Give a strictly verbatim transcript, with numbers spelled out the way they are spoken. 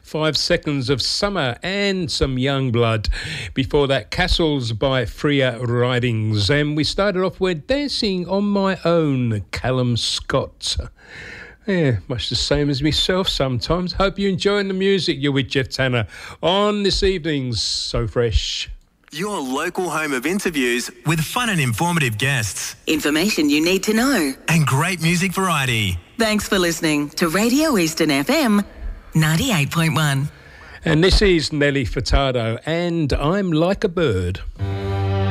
Five Seconds of Summer and some Young Blood. Before that, Castles by Freya Ridings. And we started off with Dancing on My Own, Callum Scott. Yeah, much the same as myself sometimes. Hope you're enjoying the music. You're with Jeff Tanner on this evening's So Fresh. Your local home of interviews with fun and informative guests. Information you need to know. And great music variety. Thanks for listening to Radio Eastern F M ninety-eight point one. And this is Nelly Furtado and I'm Like a Bird.